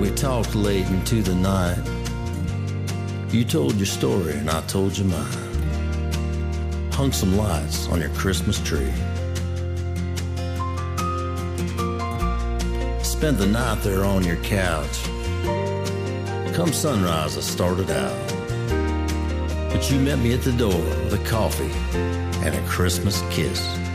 We talked late into the night. You told your story and I told you mine. Hung some lights on your Christmas tree. Spent the night there on your couch. Come sunrise I started out, but you met me at the door with a coffee and a Christmas kiss.